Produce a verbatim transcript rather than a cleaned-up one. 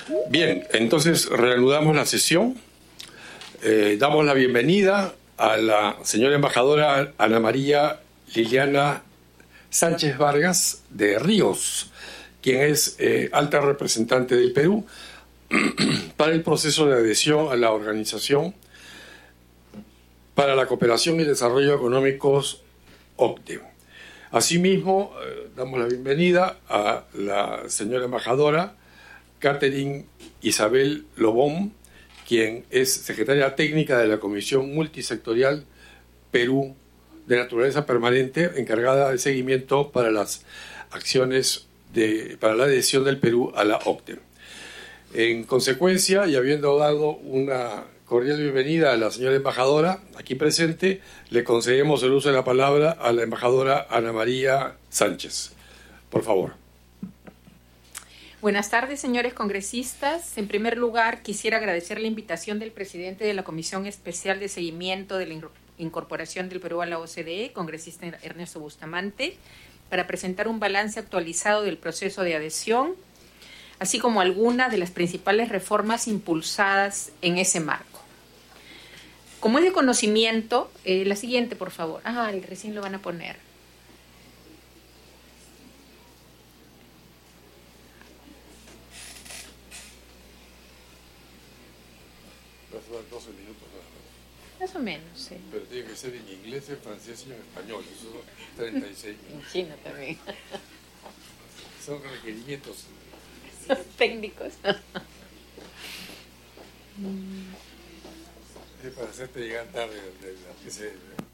Bien, entonces reanudamos la sesión. Eh, damos la bienvenida a la señora embajadora Ana María Liliana Sánchez Vargas de Ríos, quien es eh, alta representante del Perú para el proceso de adhesión a la Organización para la Cooperación y Desarrollo Económicos OCDE. Asimismo, eh, damos la bienvenida a la señora embajadora Catherine Isabel Lobón, quien es secretaria técnica de la Comisión Multisectorial Perú de Naturaleza Permanente, encargada de seguimiento para las acciones de, para la adhesión del Perú a la OCDE. En consecuencia, y habiendo dado una cordial bienvenida a la señora embajadora aquí presente, le concedemos el uso de la palabra a la embajadora Ana María Sánchez. Por favor. Buenas tardes, señores congresistas. En primer lugar, quisiera agradecer la invitación del presidente de la Comisión Especial de Seguimiento de la Incorporación del Perú a la O C D E, congresista Ernesto Bustamante, para presentar un balance actualizado del proceso de adhesión, así como algunas de las principales reformas impulsadas en ese marco. Como es de conocimiento, eh, la siguiente, por favor. Ah, recién lo van a poner. doce minutos nada más. Más o menos, sí. Pero tiene que ser en inglés, en francés y en español. Eso son treinta y seis minutos. En chino también. Son requerimientos técnicos. Es para hacerte llegar tarde, que se